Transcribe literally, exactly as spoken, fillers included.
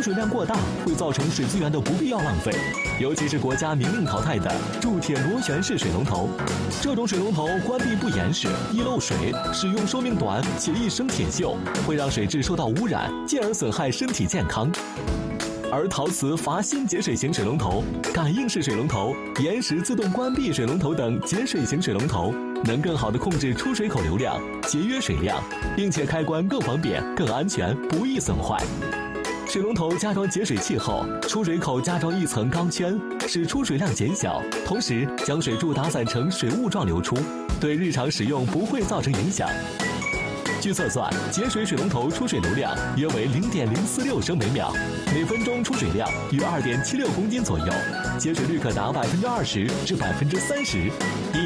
水量过大，会造成水资源的不必要浪费。尤其是国家明令淘汰的铸铁螺旋式水龙头，这种水龙头关闭不严实，易漏水，使用寿命短且易生铁锈，会让水质受到污染，进而损害身体健康。而陶瓷阀芯节水型水龙头、感应式水龙头、延时自动关闭水龙头等节水型水龙头，能更好地控制出水口流量，节约水量，并且开关更方便、更安全，不易损坏。水龙头加装节水器后，出水口加装一层钢圈，使出水量减小，同时将水柱打散成水雾状流出，对日常使用不会造成影响。据测算，节水水龙头出水流量约为 零点零四六升每秒，每分钟出水量约 二点七六公斤左右，节水率可达百分之二十至百分之三十。